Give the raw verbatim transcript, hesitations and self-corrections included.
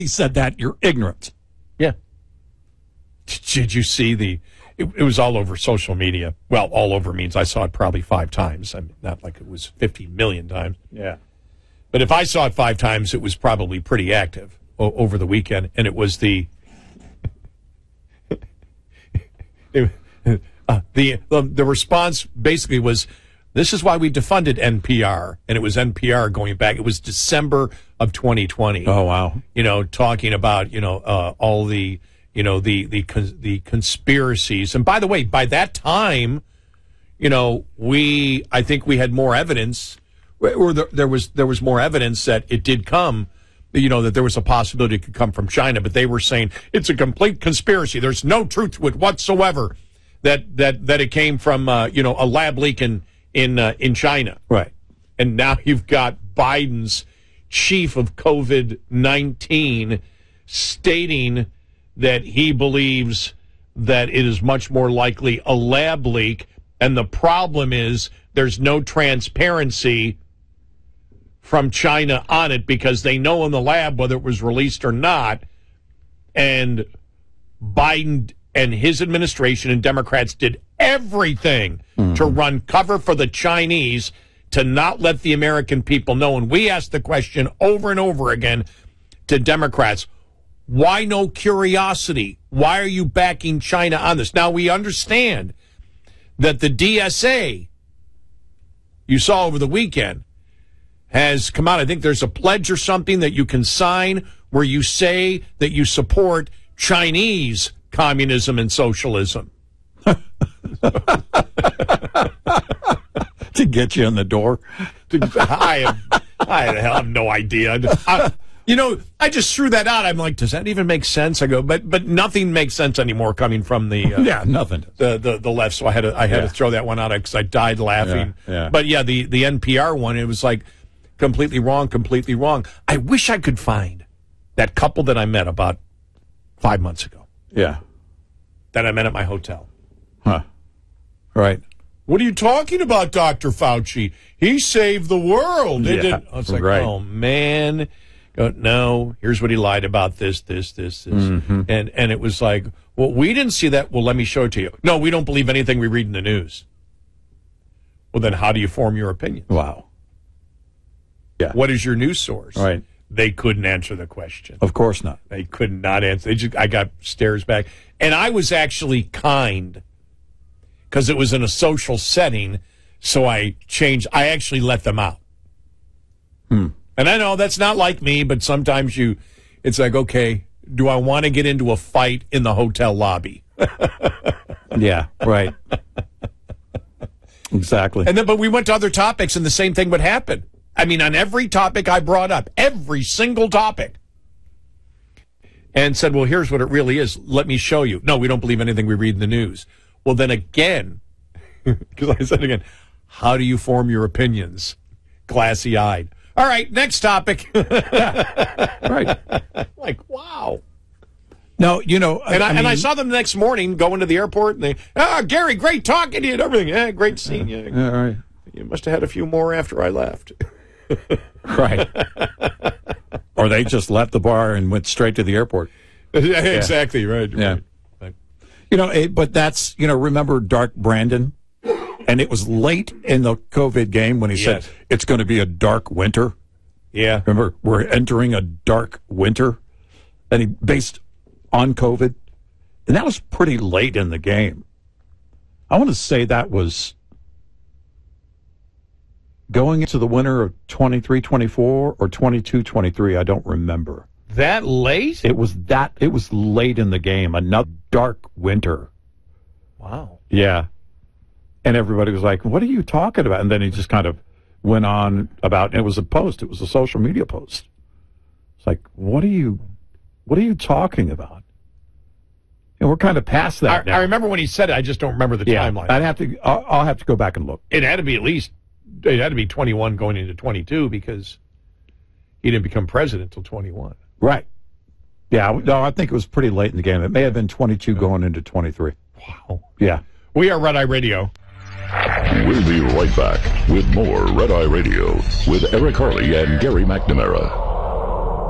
he said that, you're ignorant. Yeah. Did you see the, it, it was all over social media. Well, all over means I saw it probably five times. I mean, not like it was fifty million times. Yeah. But if I saw it five times, it was probably pretty active o- over the weekend. And it was the, it, uh, the, the, the response basically was, this is why we defunded N P R. And it was N P R going back. It was December of twenty twenty. Oh, wow. You know, talking about, you know, uh, all the, you know, the, the, cons- the conspiracies. And by the way, by that time, you know, we, I think we had more evidence, or there, there was, there was more evidence that it did come, you know, that there was a possibility it could come from China, but they were saying it's a complete conspiracy. There's no truth to it whatsoever that, that, that it came from, uh, you know, a lab leak in, in, uh, in China. Right. And now you've got Biden's chief of COVID nineteen stating that he believes that it is much more likely a lab leak. And the problem is there's no transparency from China on it because they know in the lab whether it was released or not. And Biden and his administration and Democrats did everything mm-hmm. to run cover for the Chinese to not let the American people know. And we asked the question over and over again to Democrats, why no curiosity? Why are you backing China on this? Now, we understand that the D S A, you saw over the weekend, has come out. I think there's a pledge or something that you can sign where you say that you support Chinese communism and socialism. To get you in the door. I have, I have no idea. I, you know, I just threw that out. I'm like, does that even make sense? I go, but but nothing makes sense anymore coming from the uh, yeah, nothing the, the the left. So I had to I had yeah. to throw that one out because I died laughing. Yeah, yeah. But yeah, the the N P R one, it was like completely wrong, completely wrong. I wish I could find that couple that I met about five months ago. Yeah, that I met at my hotel. Huh. Right. What are you talking about, Doctor Fauci? He saved the world. It Yeah, did. I was like, right. oh, man. Go, no, here's what he lied about, this, this, this, this. Mm-hmm. And and it was like, well, we didn't see that. Well, let me show it to you. No, we don't believe anything we read in the news. Well, then how do you form your opinion? Wow. Yeah. What is your news source? Right. They couldn't answer the question. Of course not. They could not answer. They just, I got stares back. And I was actually kind because it was in a social setting, so I changed. I actually let them out. Hmm. And I know that's not like me, but sometimes you, it's like, okay, do I want to get into a fight in the hotel lobby? Yeah, right. Exactly. And then, but we went to other topics, and the same thing would happen. I mean, on every topic I brought up, every single topic, and said, well, here's what it really is. Let me show you. No, we don't believe anything we read in the news. Well, then again, because I said again, how do you form your opinions? Glassy-eyed. All right, next topic. Right. Like, wow. No, you know, And I, I mean, and I saw them the next morning going to the airport, and they, ah, Gary, great talking to you and everything. Yeah, great seeing you. all right. You must have had a few more after I left. Right. Or they just left the bar and went straight to the airport. Exactly, right. Yeah. Right. You know, it, but that's, you know, remember Dark Brandon? And it was late in the COVID game when he Yes. said it's going to be a dark winter. Yeah. Remember, we're entering a dark winter. And he based on COVID. And that was pretty late in the game. I want to say that was going into the winter of twenty-three twenty-four or twenty-two twenty-three. I don't remember. That late? It was that. It was late in the game. Another dark winter. Wow. Yeah. And everybody was like, what are you talking about? And then he just kind of went on about, and it was a post. It was a social media post. It's like, what are you, what are you talking about? And we're kind of past that I, now. I remember when he said it. I just don't remember the yeah, timeline. I'd have to, I'll, I'll have to go back and look. It had to be at least, it had to be twenty-one going into twenty-two because he didn't become president until twenty-one. Right. Yeah. No, I think it was pretty late in the game. It may have been twenty-two going into twenty-three. Wow. Yeah. We are Red Eye Radio. We'll be right back with more Red Eye Radio with Eric Harley and Gary McNamara.